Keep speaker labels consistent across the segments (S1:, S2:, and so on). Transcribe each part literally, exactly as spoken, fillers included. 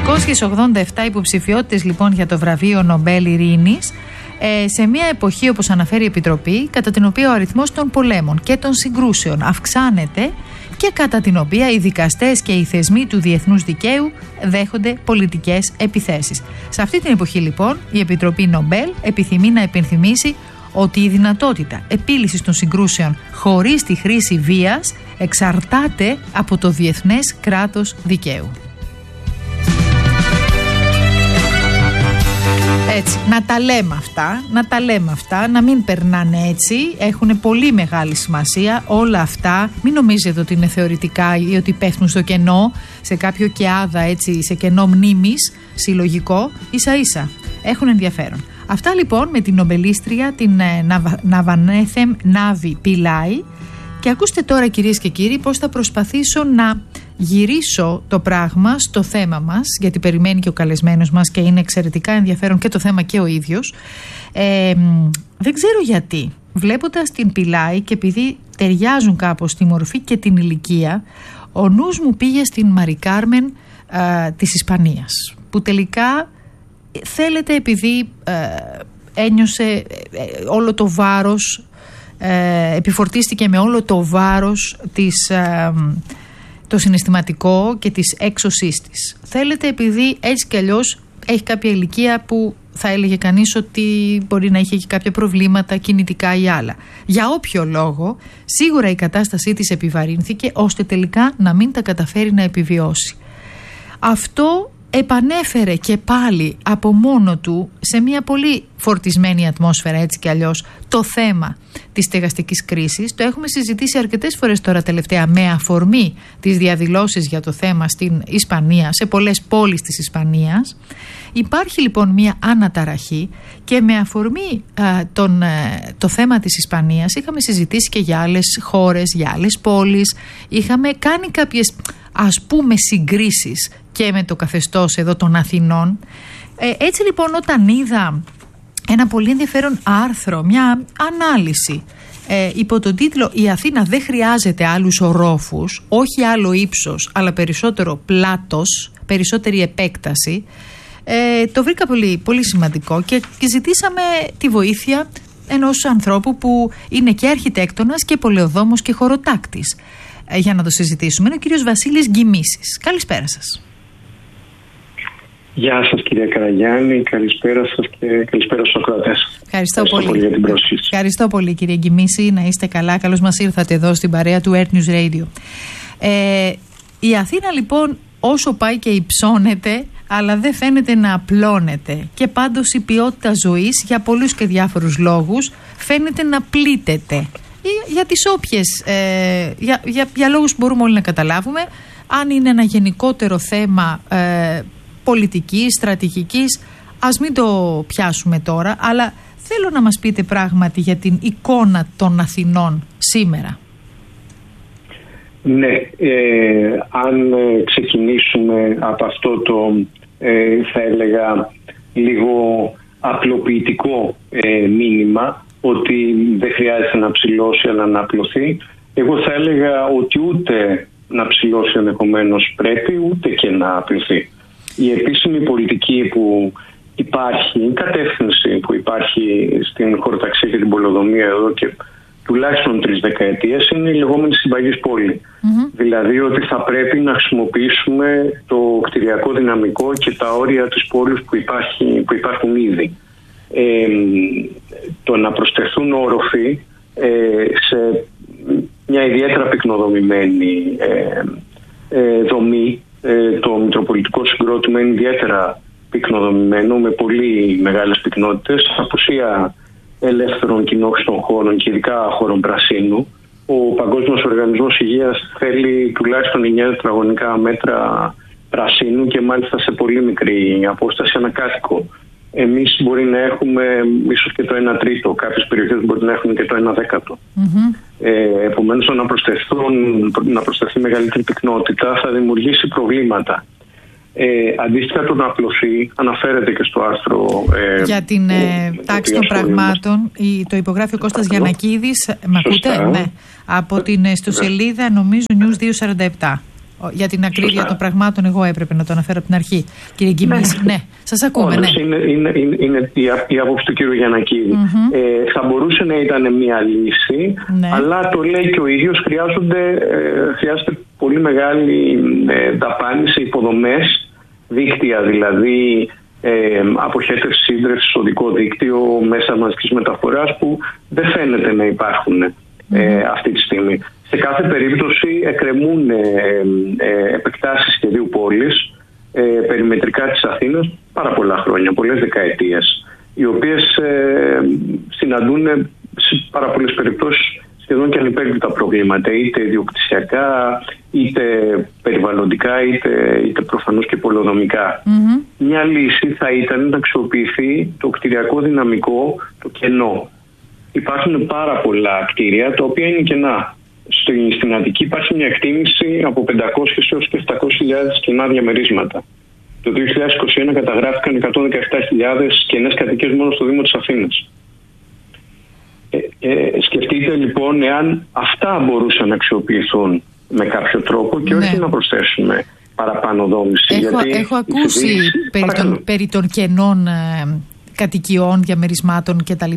S1: τριακόσιες ογδόντα επτά υποψηφιότητες λοιπόν για το βραβείο Νομπέλ Ειρήνης, ε, σε μια εποχή, όπως αναφέρει η Επιτροπή, κατά την οποία ο αριθμός των πολέμων και των συγκρούσεων αυξάνεται και κατά την οποία οι δικαστές και οι θεσμοί του διεθνούς δικαίου δέχονται πολιτικές επιθέσεις. Σε αυτή την εποχή λοιπόν η Επιτροπή Νομπέλ επιθυμεί να υπενθυμίσει ότι η δυνατότητα επίλυσης των συγκρούσεων χωρίς τη χρήση βίας εξαρτάται από το διεθνές κράτος δικαίου. Έτσι, να τα λέμε αυτά, να τα λέμε αυτά, να μην περνάνε έτσι, έχουν πολύ μεγάλη σημασία όλα αυτά. Μην νομίζετε ότι είναι θεωρητικά ή ότι πέφτουν στο κενό, σε κάποιο κεάδα, έτσι, σε κενό μνήμης συλλογικό, ίσα ίσα έχουν ενδιαφέρον. Αυτά λοιπόν με την νομπελίστρια, την ε, Ναβανέθεμ Νάβη Πιλάι. Και ακούστε τώρα, κυρίες και κύριοι, πώς θα προσπαθήσω να γυρίσω το πράγμα στο θέμα μας, γιατί περιμένει και ο καλεσμένος μας και είναι εξαιρετικά ενδιαφέρον και το θέμα και ο ίδιος. Ε, δεν ξέρω γιατί, βλέποντας την Πιλάι και επειδή ταιριάζουν κάπως τη μορφή και την ηλικία, ο νους μου πήγε στην Μαρι Κάρμεν ε, της Ισπανίας, που τελικά θέλετε επειδή ε, ένιωσε ε, όλο το βάρος, ε, επιφορτίστηκε με όλο το βάρος της, ε, το συναισθηματικό και της έξωσής της. Θέλετε επειδή έτσι κι αλλιώς έχει κάποια ηλικία που θα έλεγε κανείς ότι μπορεί να είχε και κάποια προβλήματα κινητικά ή άλλα. Για όποιο λόγο, σίγουρα η κατάστασή της επιβαρύνθηκε ώστε τελικά να μην τα καταφέρει να επιβιώσει. Αυτό επανέφερε και πάλι από μόνο του σε μια πολύ φορτισμένη ατμόσφαιρα, έτσι κι αλλιώς, το θέμα της στεγαστικής κρίσης. Το έχουμε συζητήσει αρκετές φορές τώρα τελευταία με αφορμή τις διαδηλώσεις για το θέμα στην Ισπανία, σε πολλές πόλεις της Ισπανίας. Υπάρχει λοιπόν μια αναταραχή και με αφορμή α, τον, α, το θέμα της Ισπανίας είχαμε συζητήσει και για άλλες χώρες, για άλλες πόλεις. Είχαμε κάνει κάποιες, ας πούμε, συγκρίσεις και με το καθεστώς εδώ των Αθηνών. Ε, έτσι λοιπόν, όταν είδα ένα πολύ ενδιαφέρον άρθρο, μια ανάλυση ε, υπό τον τίτλο «Η Αθήνα δεν χρειάζεται άλλους ορόφους, όχι άλλο ύψος, αλλά περισσότερο πλάτος, περισσότερη επέκταση», ε, το βρήκα πολύ, πολύ σημαντικό και, και ζητήσαμε τη βοήθεια ενός ανθρώπου που είναι και αρχιτέκτονας και πολεοδόμος και χωροτάκτης ε, για να το συζητήσουμε. Είναι ο κύριος Βασίλης Γκιμίσης. Καλησπέρα σας.
S2: Γεια σας κυρία Καραγιάννη, καλησπέρα σας και καλησπέρα στους ακροατές.
S1: Ευχαριστώ, Ευχαριστώ πολύ.
S2: πολύ για την πρόσκληση.
S1: Ευχαριστώ πολύ κύριε Γκιμίση, να είστε καλά. Καλώς μας ήρθατε εδώ στην παρέα του Earth News Radio. Ε, η Αθήνα λοιπόν όσο πάει και υψώνεται, αλλά δεν φαίνεται να απλώνεται και πάντως η ποιότητα ζωής για πολλούς και διάφορους λόγους φαίνεται να πλήττεται. Για τις όποιες, ε, για, για, για λόγους που μπορούμε όλοι να καταλάβουμε, αν είναι ένα γενικότερο θέμα ε, πολιτικής, στρατηγικής, ας μην το πιάσουμε τώρα, αλλά θέλω να μας πείτε πράγματι για την εικόνα των Αθηνών σήμερα.
S2: Ναι, ε, αν ε, ξεκινήσουμε από αυτό το, ε, θα έλεγα, λίγο απλοποιητικό ε, μήνυμα, ότι δεν χρειάζεται να ψηλώσει αλλά να απλωθεί, εγώ θα έλεγα ότι ούτε να ψηλώσει ενδεχομένως πρέπει, ούτε και να απλωθεί. Η επίσημη πολιτική που υπάρχει, η κατεύθυνση που υπάρχει στην χωροταξία και την πολεοδομία εδώ και τουλάχιστον τρεις δεκαετίες είναι η λεγόμενη συμπαγής πόλη. Mm-hmm. Δηλαδή ότι θα πρέπει να χρησιμοποιήσουμε το κτηριακό δυναμικό και τα όρια της πόλης που, υπάρχει, που υπάρχουν ήδη. Ε, το να προσθεθούν όροφοι ε, σε μια ιδιαίτερα πυκνοδομημένη ε, ε, δομή. Ε, το Μητροπολιτικό Συγκρότημα είναι ιδιαίτερα πυκνοδομημένο με πολύ μεγάλες πυκνότητες, απουσία ελεύθερων κοινόχρηστων χώρων και ειδικά χώρων πρασίνου. Ο Παγκόσμιος Οργανισμός Υγείας θέλει τουλάχιστον εννιά τετραγωνικά μέτρα πρασίνου και μάλιστα σε πολύ μικρή απόσταση ανακάτοικο. Εμείς μπορεί να έχουμε ίσως και το ένα τρίτο, κάποιες περιοχές μπορεί να έχουν και το ένα δέκατο. Mm-hmm. Ε, επομένως να, να προσθεθεί μεγαλύτερη πυκνότητα θα δημιουργήσει προβλήματα. Ε, αντίστοιχα το να απλωθεί, αναφέρεται και στο άρθρο ε,
S1: για την ε, τάξη των πραγμάτων, η, το υπογράφει ο Κώστας Γιαννακίδης, μ' ακούτε, ναι, από την ιστοσελίδα νομίζω News διακόσια σαράντα επτά. Για την ακρίβεια
S2: Σωστά.
S1: των πραγμάτων, εγώ έπρεπε να το αναφέρω από την αρχή. Κύριε Γκυμίση, ναι, ναι, σας ακούμε.
S2: Όντως,
S1: ναι.
S2: είναι, είναι, είναι, είναι η, η άποψη του κύριου Γιαννακίδη. Mm-hmm. Ε, θα μπορούσε να ήταν μια λύση, ναι. αλλά το λέει και ο ίδιος, χρειάζονται, ε, χρειάζεται πολύ μεγάλη ε, δαπάνη σε υποδομές, δίκτυα δηλαδή, ε, αποχέτευση σύντρευσης στο οδικό δίκτυο, μέσα μαζικής μεταφοράς που δεν φαίνεται να υπάρχουν ε, mm-hmm. αυτή τη στιγμή. Σε κάθε περίπτωση εκκρεμούν ε, ε, επεκτάσεις σχεδίου πόλης ε, περιμετρικά της Αθήνας πάρα πολλά χρόνια, πολλές δεκαετίες, οι οποίες ε, συναντούν σε πάρα πολλές περιπτώσεις σχεδόν και ανυπέρβλητα προβλήματα, είτε ιδιοκτησιακά, είτε περιβαλλοντικά, είτε, είτε προφανώς και πολεοδομικά. Mm-hmm. Μια λύση θα ήταν να αξιοποιηθεί το κτηριακό δυναμικό, το κενό. Υπάρχουν πάρα πολλά κτίρια τα οποία είναι κενά. Στην Αττική υπάρχει μια εκτίμηση από πεντακόσιες έως και επτακόσιες χιλιάδες κενά διαμερίσματα. Το δύο χιλιάδες είκοσι ένα καταγράφηκαν εκατόν δεκαεπτά χιλιάδες κενές κατοικίες μόνο στο Δήμο της Αθήνας. Ε, ε, σκεφτείτε λοιπόν εάν αυτά μπορούσαν να αξιοποιηθούν με κάποιο τρόπο και όχι ναι. να προσθέσουμε παραπάνω δόμηση.
S1: Έχω,
S2: γιατί
S1: έχω ακούσει περί των, περί των κενών ε, κατοικιών, διαμερισμάτων κτλ.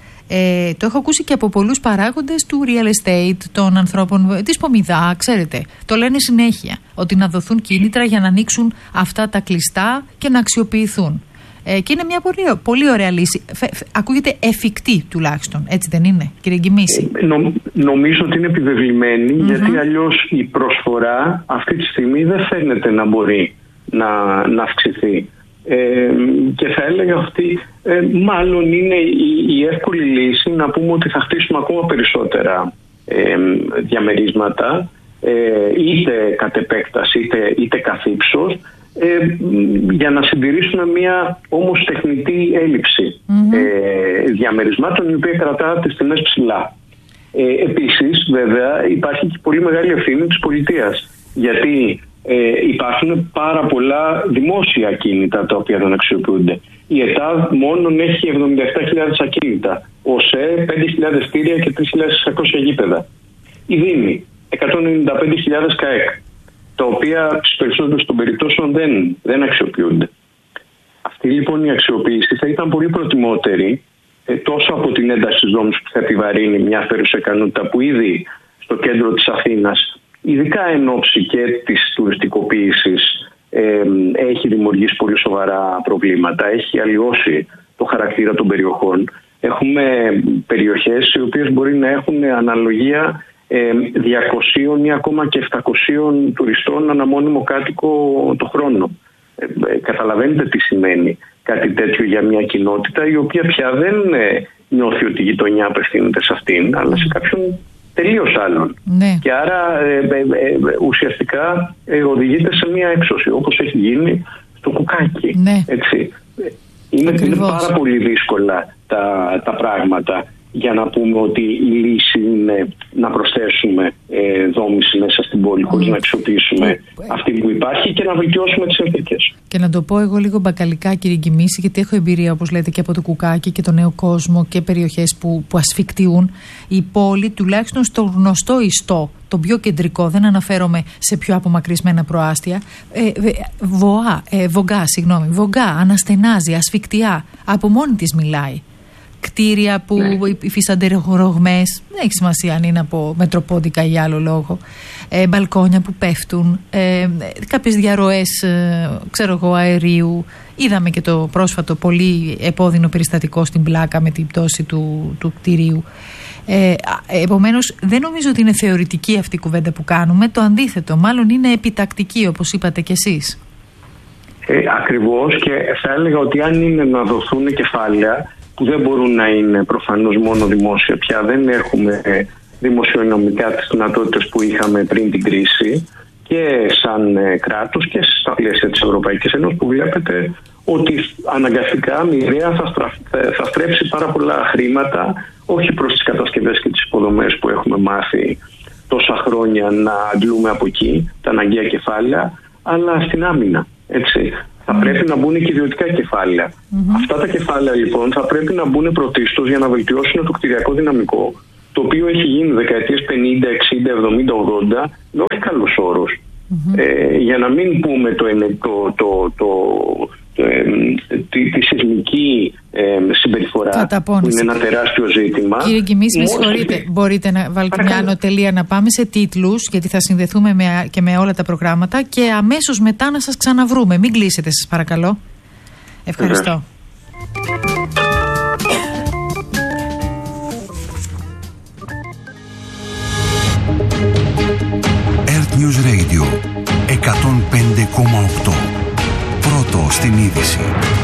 S1: Ε, το έχω ακούσει και από πολλούς παράγοντες του real estate, των ανθρώπων της Πομιδά, ξέρετε. Το λένε συνέχεια, ότι να δοθούν κίνητρα για να ανοίξουν αυτά τα κλειστά και να αξιοποιηθούν. Ε, και είναι μια πολύ, πολύ ωραία λύση. Φε, φε, ακούγεται εφικτή τουλάχιστον, έτσι δεν είναι, κύριε Γκυμίση?
S2: Ε, νο, νομίζω ότι είναι επιβεβλημένη, mm-hmm. γιατί αλλιώς η προσφορά αυτή τη στιγμή δεν φαίνεται να μπορεί να, να αυξηθεί. Ε, και θα έλεγα ότι ε, μάλλον είναι η, η εύκολη λύση να πούμε ότι θα χτίσουμε ακόμα περισσότερα ε, διαμερίσματα, ε, είτε κατ' επέκταση είτε, είτε καθ' ύψος, ε, για να συντηρήσουμε μια όμως τεχνητή έλλειψη mm-hmm. ε, διαμερισμάτων, η οποία κρατά τις τιμές ψηλά. Ε, επίσης βέβαια υπάρχει και πολύ μεγάλη ευθύνη της πολιτείας, γιατί Ε, υπάρχουν πάρα πολλά δημόσια ακίνητα τα οποία δεν αξιοποιούνται. Η ΕΤΑΔ μόνον έχει εβδομήντα επτά χιλιάδες ακίνητα, ο ΣΕ πέντε χιλιάδες κτίρια και τρεις χιλιάδες εξακόσια γήπεδα. Η Δήμη εκατόν ενενήντα πέντε χιλιάδες ΚΑΕΚ, τα οποία στις περισσότερες των περιπτώσεων δεν, δεν αξιοποιούνται. Αυτή λοιπόν η αξιοποίηση θα ήταν πολύ προτιμότερη, ε, τόσο από την ένταση της δόμησης που θα επιβαρύνει μια φέρουσα ικανότητα που ήδη στο κέντρο της Αθήνας, ειδικά εν ώψη και της τουριστικοποίησης, ε, έχει δημιουργήσει πολύ σοβαρά προβλήματα, έχει αλλοιώσει το χαρακτήρα των περιοχών. Έχουμε περιοχές οι οποίες μπορεί να έχουν αναλογία ε, διακοσίων ή ακόμα και επτακοσίων τουριστών ανά μόνιμο κάτοικο το χρόνο. Ε, ε, καταλαβαίνετε τι σημαίνει κάτι τέτοιο για μια κοινότητα η οποία πια δεν ε, νιώθει ότι η γειτονιά απευθύνεται σε αυτήν, αλλά σε κάποιον τελείως άλλων. Ναι. Και άρα ε, ε, ε, ουσιαστικά ε, οδηγείται σε μια έξωση, όπως έχει γίνει στο Κουκάκι. Ναι. Έτσι. Είναι, είναι πάρα πολύ δύσκολα τα, τα πράγματα για να πούμε ότι η λύση είναι να προσθέσουμε ε, δόμηση μέσα στην πόλη χωρίς mm. να αξιοποιήσουμε mm. αυτή που υπάρχει και να βελτιώσουμε τις συνθήκες. Και
S1: να το πω εγώ λίγο μπακαλικά, κύριε Γκυμίση, γιατί έχω εμπειρία, όπως λέτε, και από το Κουκάκι και το Νέο Κόσμο και περιοχές που, που ασφικτιούν. Η πόλη, τουλάχιστον στο γνωστό ιστό, το πιο κεντρικό, δεν αναφέρομαι σε πιο απομακρυσμένα προάστια, ε, βοά, ε, βογκά, συγγνώμη, βογκά, αναστενάζει, ασφικτιά, από μόνη της μιλάει. Κτίρια που ναι. υφίστανται ρογμές, δεν έχει σημασία αν είναι από μετροπόντικα ή άλλο λόγο, ε, μπαλκόνια που πέφτουν, ε, κάποιες διαρροές ε, ξέρω εγώ, αερίου. Είδαμε και το πρόσφατο πολύ επώδυνο περιστατικό στην Πλάκα με την πτώση του, του κτηρίου. Ε, επομένως δεν νομίζω ότι είναι θεωρητική αυτή η κουβέντα που κάνουμε, το αντίθετο, μάλλον είναι επιτακτική, όπως είπατε κι εσείς.
S2: Ε, ακριβώς, και θα έλεγα ότι αν είναι να δοθούν κεφάλαια που δεν μπορούν να είναι προφανώς μόνο δημόσια πια, δεν έχουμε δημοσιονομικά τις δυνατότητες που είχαμε πριν την κρίση και σαν κράτος και στα πλαίσια της Ευρωπαϊκής Ένωσης, που βλέπετε ότι αναγκαστικά μοιραία θα, στραφ, θα στρέψει πάρα πολλά χρήματα όχι προς τις κατασκευές και τις υποδομές που έχουμε μάθει τόσα χρόνια να αντλούμε από εκεί τα αναγκαία κεφάλαια, αλλά στην άμυνα, έτσι. Θα πρέπει να μπουν και ιδιωτικά κεφάλαια. Mm-hmm. Αυτά τα κεφάλαια λοιπόν θα πρέπει να μπουν πρωτίστως για να βελτιώσουν το κτηριακό δυναμικό, το οποίο έχει γίνει δεκαετίες πενήντα, εξήντα, εβδομήντα, ογδόντα με όχι καλούς όρους. Mm-hmm. Ε, για να μην πούμε το, το, το, το, το, ε, τη, τη σεισμική ε, συμπεριφορά, που είναι ένα τεράστιο ζήτημα.
S1: Κύριε Γκιμής, με συγχωρείτε, μπορείτε να βάλετε μια ανωτελεία, να πάμε σε τίτλους, γιατί θα συνδεθούμε με, και με όλα τα προγράμματα, και αμέσως μετά να σας ξαναβρούμε. Μην κλείσετε, σας παρακαλώ. Ευχαριστώ.
S3: Earth News Radio εκατόν πέντε κόμμα οκτώ. Πρώτο στην είδηση.